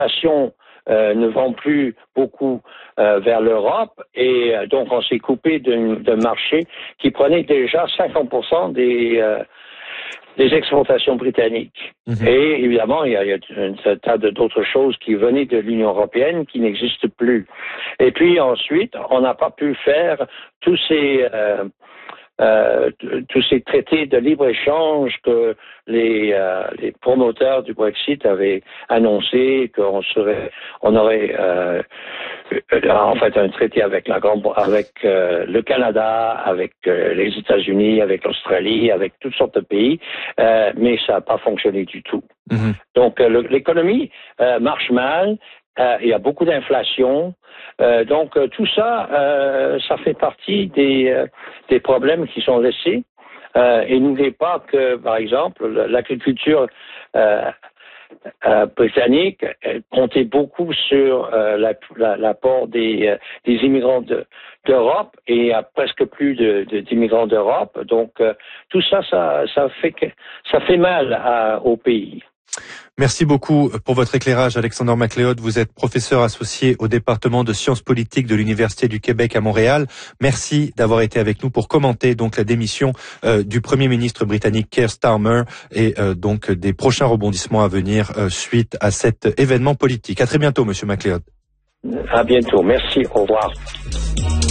exportations ne vont plus beaucoup vers l'Europe et donc on s'est coupé d'un marché qui prenait déjà 50% des exportations britanniques. Et évidemment, il y a un tas d'autres choses qui venaient de l'Union européenne qui n'existent plus. Et puis ensuite, on n'a pas pu faire tous ces traités de libre-échange que les promoteurs du Brexit avaient annoncé on aurait en fait un traité avec le Canada, avec les États-Unis, avec l'Australie, avec toutes sortes de pays, mais ça n'a pas fonctionné du tout. Donc l'économie marche mal. Il y a beaucoup d'inflation. Donc tout ça, ça fait partie des problèmes qui sont laissés. Et n'oubliez pas que, par exemple, l'agriculture britannique comptait beaucoup sur l'apport des immigrants d'Europe et il y a presque plus d'immigrants d'Europe. Donc tout ça fait mal au pays. Merci beaucoup pour votre éclairage, Alexander MacLeod. Vous êtes professeur associé au département de sciences politiques de l'Université du Québec à Montréal. Merci d'avoir été avec nous pour commenter donc la démission du Premier ministre britannique Keir Starmer et donc des prochains rebondissements à venir suite à cet événement politique. À très bientôt, Monsieur MacLeod. À bientôt. Merci. Au revoir.